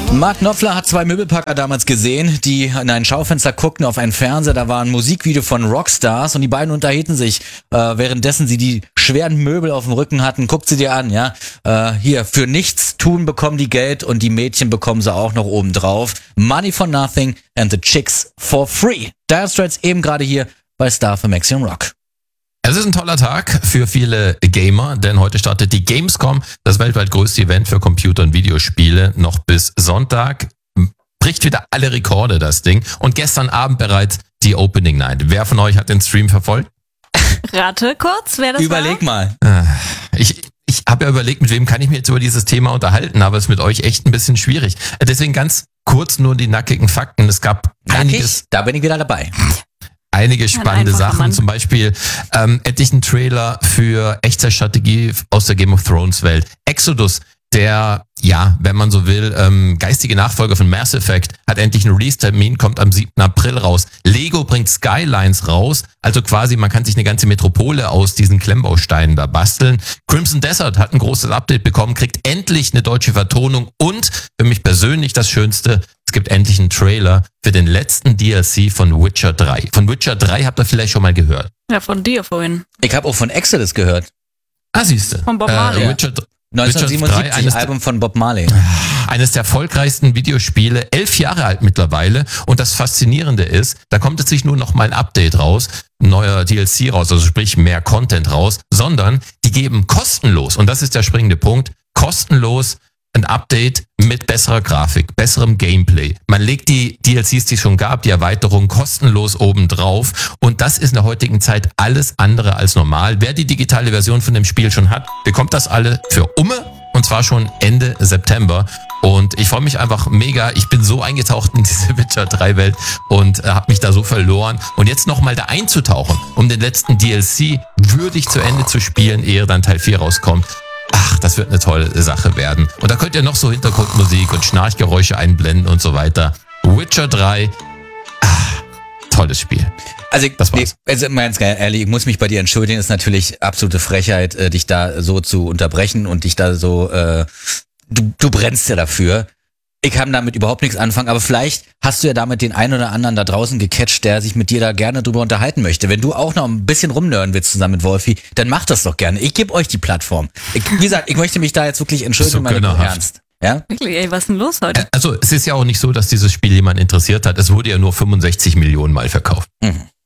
Mark Knopfler hat 2 Möbelpacker damals gesehen, die in ein Schaufenster guckten auf einen Fernseher. Da war ein Musikvideo von Rockstars und die beiden unterhielten sich, währenddessen sie die schweren Möbel auf dem Rücken hatten. Guckt sie dir an, ja. Hier, für nichts tun bekommen die Geld und die Mädchen bekommen sie auch noch oben drauf. Money for nothing and the chicks for free. Dire Straits eben gerade hier bei Star für Maximum Rock. Es ist ein toller Tag für viele Gamer, denn heute startet die Gamescom, das weltweit größte Event für Computer- und Videospiele, noch bis Sonntag. Bricht wieder alle Rekorde, das Ding. Und gestern Abend bereits die Opening Night. Wer von euch hat den Stream verfolgt? Rate kurz, wer das Überleg mal. Ich habe ja überlegt, mit wem kann ich mich jetzt über dieses Thema unterhalten, aber es ist mit euch echt ein bisschen schwierig. Deswegen ganz kurz nur die nackigen Fakten. Es gab einiges. Da bin ich wieder dabei. Einige spannende Sachen, zum Beispiel etlichen Trailer für Echtzeitstrategie aus der Game of Thrones Welt. Exodus, der, ja, wenn man so will, geistige Nachfolger von Mass Effect, hat endlich einen Release-Termin, kommt am 7. April raus. Lego bringt Skylines raus, also quasi man kann sich eine ganze Metropole aus diesen Klemmbausteinen da basteln. Crimson Desert hat ein großes Update bekommen, kriegt endlich eine deutsche Vertonung und für mich persönlich das Schönste, es gibt endlich einen Trailer für den letzten DLC von Witcher 3. Von Witcher 3 habt ihr vielleicht schon mal gehört. Ja, von dir vorhin. Ich habe auch von Exodus gehört. Ah, siehste. Von Bob Marley. Witcher 1977, Album von Bob Marley. Eines der erfolgreichsten Videospiele, 11 Jahre alt mittlerweile. Und das Faszinierende ist, da kommt jetzt nicht nur noch mal ein Update raus, ein neuer DLC raus, also sprich mehr Content raus, sondern die geben kostenlos, und das ist der springende Punkt, kostenlos ein Update mit besserer Grafik, besserem Gameplay. Man legt die DLCs, die es schon gab, die Erweiterung kostenlos oben drauf. Und das ist in der heutigen Zeit alles andere als normal. Wer die digitale Version von dem Spiel schon hat, bekommt das alle für Umme. Und zwar schon Ende September. Und ich freue mich einfach mega. Ich bin so eingetaucht in diese Witcher 3 Welt und habe mich da so verloren. Und jetzt nochmal da einzutauchen, um den letzten DLC würdig zu Ende zu spielen, ehe dann Teil 4 rauskommt. Ach, das wird eine tolle Sache werden. Und da könnt ihr noch so Hintergrundmusik und Schnarchgeräusche einblenden und so weiter. Witcher 3, tolles Spiel. Also, das war's. Also ganz ehrlich, ich muss mich bei dir entschuldigen, ist natürlich absolute Frechheit, dich da so zu unterbrechen und dich da so, du brennst ja dafür. Ich kann damit überhaupt nichts anfangen, aber vielleicht hast du ja damit den einen oder anderen da draußen gecatcht, der sich mit dir da gerne drüber unterhalten möchte. Wenn du auch noch ein bisschen rumnörden willst zusammen mit Wolfi, dann mach das doch gerne. Ich gebe euch die Plattform. Wie gesagt, ich möchte mich da jetzt wirklich entschuldigen, so mal ernst. Ja? Wirklich, ey, was ist denn los heute? Also, es ist ja auch nicht so, dass dieses Spiel jemand interessiert hat. Es wurde ja nur 65 Millionen Mal verkauft. Mhm.